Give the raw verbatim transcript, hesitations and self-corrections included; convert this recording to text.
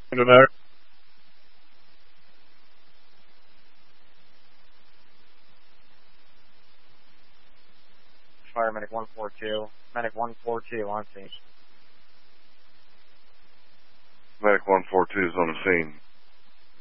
Internet. Fire medic one four two. Medic one four two on scene. Medic one four two is on the scene.